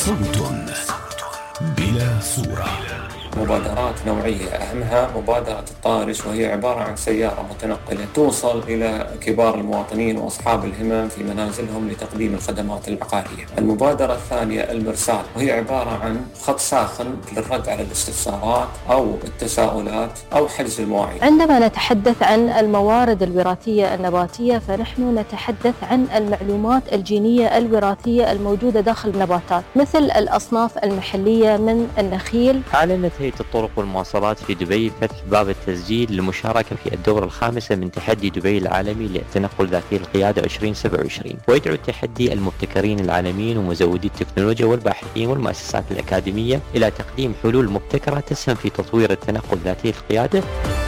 صوت بلا صورة. مبادرات نوعية أهمها مبادرة الطارش، وهي عبارة عن سيارة متنقلة توصل إلى كبار المواطنين وأصحاب الهمم في منازلهم لتقديم الخدمات العقارية. المبادرة الثانية المرسال، وهي عبارة عن خط ساخن للرد على الاستفسارات أو التساؤلات أو حجز المواعيد. عندما نتحدث عن الموارد الوراثية النباتية فنحن نتحدث عن المعلومات الجينية الوراثية الموجودة داخل النباتات، مثل الأصناف المحلية من النخيل. أعلنت هيئة الطرق والمواصلات في دبي فتح باب التسجيل للمشاركة في الدورة الخامسة من تحدي دبي العالمي للتنقل ذاتي القيادة 2027، ويدعو التحدي المبتكرين العالميين ومزودي التكنولوجيا والباحثين والمؤسسات الأكاديمية إلى تقديم حلول مبتكرة تسهم في تطوير التنقل ذاتي القيادة.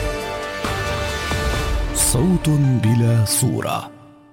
صوت بلا صورة.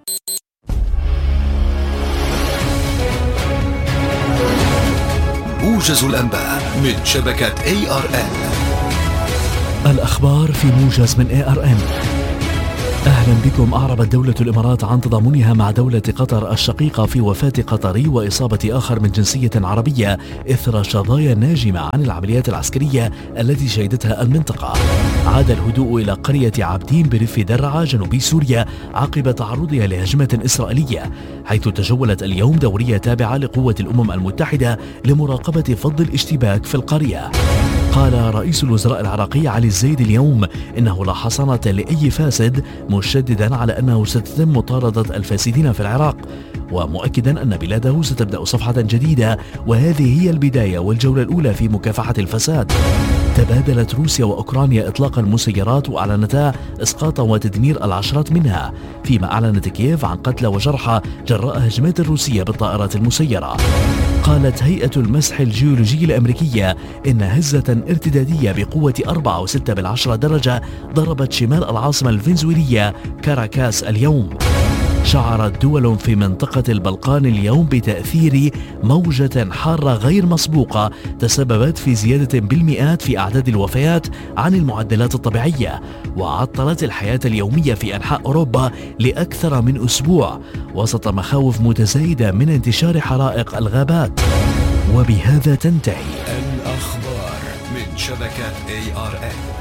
موجز الأنباء من شبكة ARN. الأخبار في موجز من ARN. أهلا بكم. أعربت دولة الإمارات عن تضامنها مع دولة قطر الشقيقة في وفاة قطري وإصابة آخر من جنسية عربية إثر شظايا ناجمة عن العمليات العسكرية التي شهدتها المنطقة. عاد الهدوء إلى قرية عابدين بريف درعا جنوبي سوريا عقب تعرضها لهجمة إسرائيلية، حيث تجولت اليوم دورية تابعة لقوة الأمم المتحدة لمراقبة فض الاشتباك في القرية. قال رئيس الوزراء العراقي علي الزيد اليوم إنه لا حصانة لأي فاسد، مشددا على أنه ستتم مطاردة الفاسدين في العراق، ومؤكدا أن بلاده ستبدأ صفحة جديدة وهذه هي البداية والجولة الأولى في مكافحة الفساد. تبادلت روسيا وأوكرانيا إطلاق المسيرات وأعلنتا إسقاط وتدمير العشرات منها، فيما أعلنت كييف عن قتلى وجرحى جراء هجمات روسية بالطائرات المسيرة. قالت هيئة المسح الجيولوجي الأمريكية إن هزة ارتدادية بقوة 4.6 درجة ضربت شمال العاصمة الفنزويلية كاراكاس اليوم. شعرت دول في منطقة البلقان اليوم بتأثير موجة حارة غير مسبوقة تسببت في زيادة بالمئات في أعداد الوفيات عن المعدلات الطبيعية، وعطلت الحياة اليومية في أنحاء أوروبا لأكثر من أسبوع وسط مخاوف متزايدة من انتشار حرائق الغابات. وبهذا تنتهي الأخبار من شبكة ARN.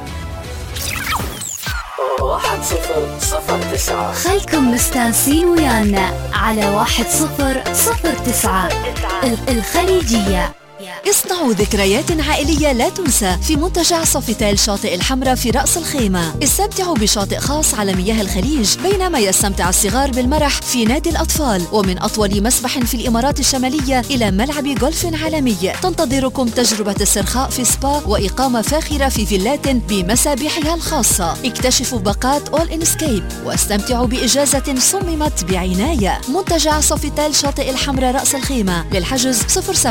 1009. خلكم مستانسين ويانا على 1009 الخليجية. اصنعوا ذكريات عائلية لا تنسى في منتجع صوفيتيل شاطئ الحمراء في رأس الخيمة. استمتعوا بشاطئ خاص على مياه الخليج، بينما يستمتع الصغار بالمرح في نادي الأطفال، ومن أطول مسبح في الإمارات الشمالية إلى ملعب جولف عالمي. تنتظركم تجربة استرخاء في سبا وإقامة فاخرة في فيلات بمسابحها الخاصة. اكتشفوا باقات أول إنسكيب واستمتعوا بإجازة صممت بعناية. منتجع صوفيتيل شاطئ الحمراء رأس الخيمة. للحجز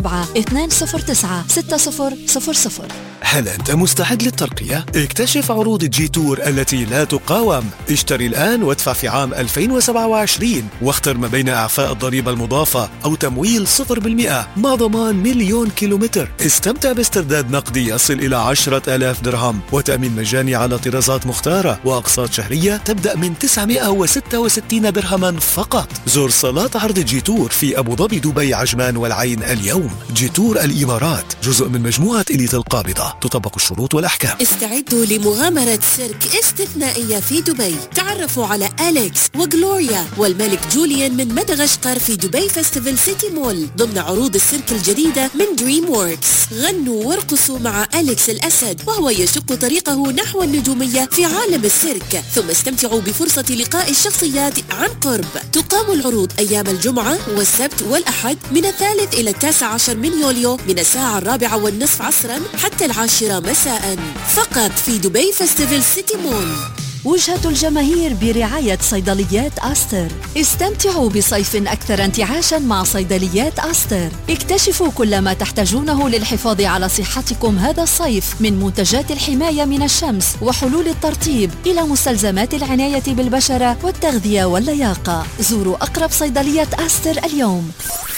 07-209-6000. هل أنت مستعد للترقية؟ اكتشف عروض جي تور التي لا تقاوم. اشتري الآن وادفع في عام 2027 واختر ما بين إعفاء الضريبة المضافة أو تمويل 0% مع ضمان 1,000,000 كيلومتر. استمتع باسترداد نقدي يصل إلى 10,000 درهم وتأمين مجاني على طرازات مختارة وأقساط شهرية تبدأ من 966 درهما فقط. زور صالات عرض جي تور في أبو ظبي، دبي، عجمان والعين اليوم. جي تور الإمارات جزء من مجموعة إليت القابضة، تطبق الشروط والأحكام. استعدوا لمغامرة سيرك استثنائية في دبي. تعرفوا على أليكس وغلوريا والملك جوليان من مدغشقر في دبي فيستيفال سيتي مول ضمن عروض السيرك الجديدة من دريم ووركس. غنوا وارقصوا مع أليكس الأسد وهو يشق طريقه نحو النجومية في عالم السيرك، ثم استمتعوا بفرصة لقاء الشخصيات عن قرب. تقام العروض أيام الجمعة والسبت والأحد من 3 إلى 19 من يوليو من الساعة 4:30 عصرا حتى 10 مساء، فقط في دبي فيستيفال سيتي مول. وجهة الجماهير برعاية صيدليات أستر. استمتعوا بصيف أكثر انتعاشا مع صيدليات أستر. اكتشفوا كل ما تحتاجونه للحفاظ على صحتكم هذا الصيف، من منتجات الحماية من الشمس وحلول الترطيب إلى مستلزمات العناية بالبشرة والتغذية واللياقة. زوروا أقرب صيدلية أستر اليوم.